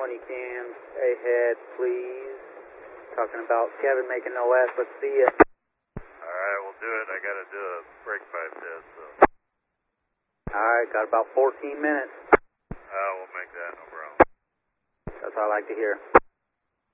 20 cams ahead, please. Talking about Kevin making no S. Let's see it. Alright, we'll do it. I gotta do a brake pipe test, so. Alright, got about 14 minutes. We'll make that, no problem. That's what I like to hear.